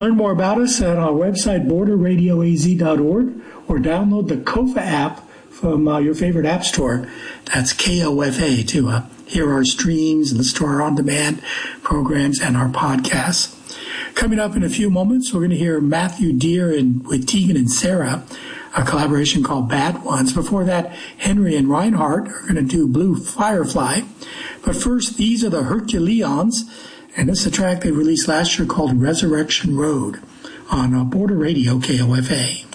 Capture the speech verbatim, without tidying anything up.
Learn more about us at our website, border radio a z dot org, or download the Kofa app from uh, your favorite app store. That's K O F A to uh, hear our streams and listen to our on-demand programs and our podcasts. Coming up in a few moments, we're going to hear Matthew Deere and with Tegan and Sarah, a collaboration called Bad Ones. Before that, Henry and Reinhardt are going to do Blue Firefly. But first, these are the Herculeons, and this is a track they released last year called Resurrection Road on uh, Border Radio K O F A.